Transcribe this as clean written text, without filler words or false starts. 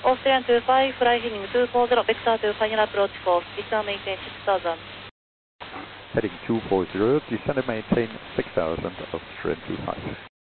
Austrian 25, fly heading 240, vector to final approach course, descend maintain 6000. Heading 240, descend and maintain 6000, Austrian 25.